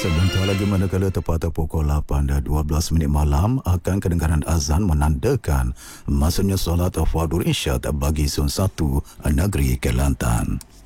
Sebentar lagi manakala tepat pukul 8.12 minit malam akan kedengaran azan menandakan masanya solat Fardhu Isyak bagi Zon 1 Negeri Kelantan.